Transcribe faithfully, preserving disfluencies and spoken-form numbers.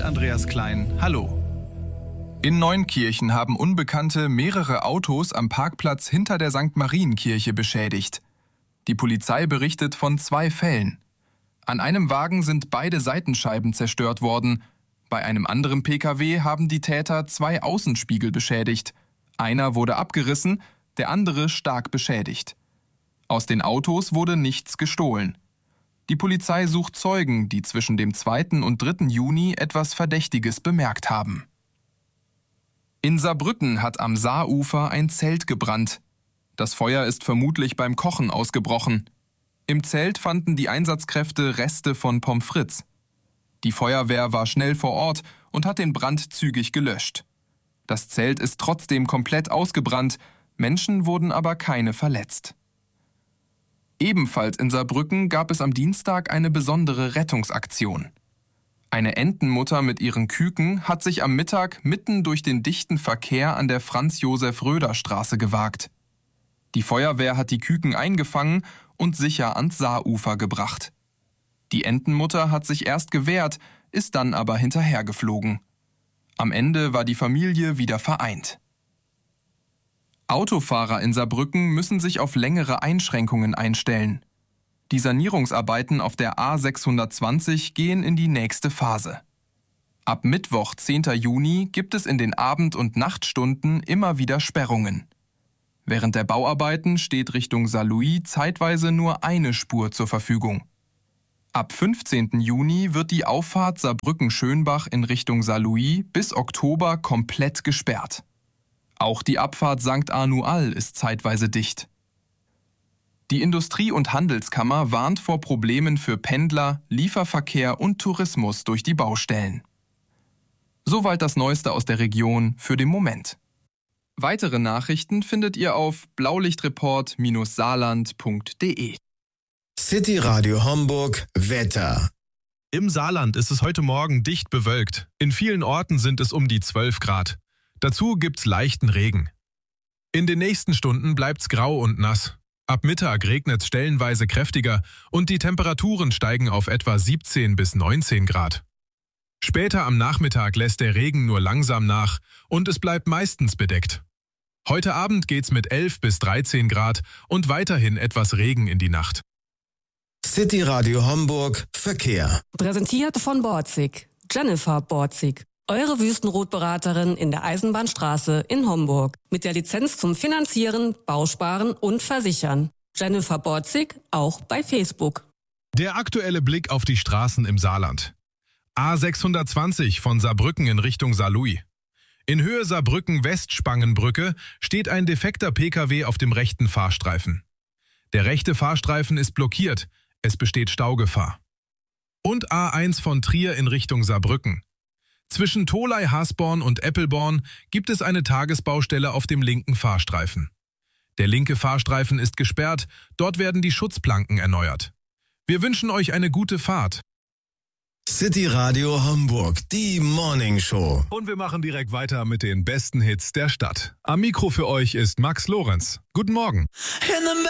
Andreas Klein. Hallo. In Neunkirchen haben Unbekannte mehrere Autos am Parkplatz hinter der Sankt Marienkirche beschädigt. Die Polizei berichtet von zwei Fällen. An einem Wagen sind beide Seitenscheiben zerstört worden. Bei einem anderen Pkw haben die Täter zwei Außenspiegel beschädigt. Einer wurde abgerissen, der andere stark beschädigt. Aus den Autos wurde nichts gestohlen. Die Polizei sucht Zeugen, die zwischen dem zweiten und dritten Juni etwas Verdächtiges bemerkt haben. In Saarbrücken hat am Saarufer ein Zelt gebrannt. Das Feuer ist vermutlich beim Kochen ausgebrochen. Im Zelt fanden die Einsatzkräfte Reste von Pommes frites. Die Feuerwehr war schnell vor Ort und hat den Brand zügig gelöscht. Das Zelt ist trotzdem komplett ausgebrannt, Menschen wurden aber keine verletzt. Ebenfalls in Saarbrücken gab es am Dienstag eine besondere Rettungsaktion. Eine Entenmutter mit ihren Küken hat sich am Mittag mitten durch den dichten Verkehr an der Franz-Josef-Röder-Straße gewagt. Die Feuerwehr hat die Küken eingefangen und sicher ans Saarufer gebracht. Die Entenmutter hat sich erst gewehrt, ist dann aber hinterhergeflogen. Am Ende war die Familie wieder vereint. Autofahrer in Saarbrücken müssen sich auf längere Einschränkungen einstellen. Die Sanierungsarbeiten auf der A sechshundertzwanzig gehen in die nächste Phase. Ab Mittwoch, zehnten Juni, gibt es in den Abend- und Nachtstunden immer wieder Sperrungen. Während der Bauarbeiten steht Richtung Saarlouis zeitweise nur eine Spur zur Verfügung. Ab fünfzehnten Juni wird die Auffahrt Saarbrücken-Schönbach in Richtung Saarlouis bis Oktober komplett gesperrt. Auch die Abfahrt Sankt Arnual ist zeitweise dicht. Die Industrie- und Handelskammer warnt vor Problemen für Pendler, Lieferverkehr und Tourismus durch die Baustellen. Soweit das Neueste aus der Region für den Moment. Weitere Nachrichten findet ihr auf blaulichtreport Bindestrich saarland Punkt de. City Radio Homburg Wetter. Im Saarland ist es heute Morgen dicht bewölkt. In vielen Orten sind es um die zwölf Grad. Dazu gibt's leichten Regen. In den nächsten Stunden bleibt's grau und nass. Ab Mittag regnet's stellenweise kräftiger und die Temperaturen steigen auf etwa siebzehn bis neunzehn Grad. Später am Nachmittag lässt der Regen nur langsam nach und es bleibt meistens bedeckt. Heute Abend geht's mit elf bis dreizehn Grad und weiterhin etwas Regen in die Nacht. City Radio Homburg Verkehr. Präsentiert von Borzig. Jennifer Borzig. Eure Wüstenrotberaterin in der Eisenbahnstraße in Homburg. Mit der Lizenz zum Finanzieren, Bausparen und Versichern. Jennifer Borzig, auch bei Facebook. Der aktuelle Blick auf die Straßen im Saarland. A sechshundertzwanzig von Saarbrücken in Richtung Saarlouis. In Höhe Saarbrücken-West-Spangenbrücke steht ein defekter Pkw auf dem rechten Fahrstreifen. Der rechte Fahrstreifen ist blockiert, es besteht Staugefahr. Und A eins von Trier in Richtung Saarbrücken. Zwischen Tholey-Hasborn und Eppelborn gibt es eine Tagesbaustelle auf dem linken Fahrstreifen. Der linke Fahrstreifen ist gesperrt, dort werden die Schutzplanken erneuert. Wir wünschen euch eine gute Fahrt. City Radio Homburg, die Morning Show. Und wir machen direkt weiter mit den besten Hits der Stadt. Am Mikro für euch ist Max Lorenz. Guten Morgen.